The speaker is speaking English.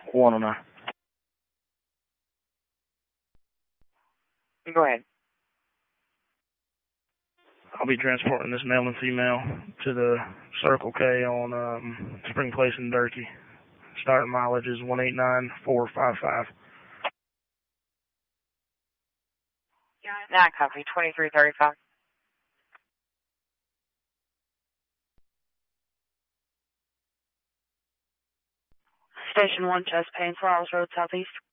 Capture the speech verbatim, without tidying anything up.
one oh nine. Go ahead. I'll be transporting this male and female to the Circle K on um, Spring Place in Durkee. Starting mileage is one eight nine four five five. Nine copy, twenty-three thirty-five. Station one, Chest Pain, Flowers Road, Southeast.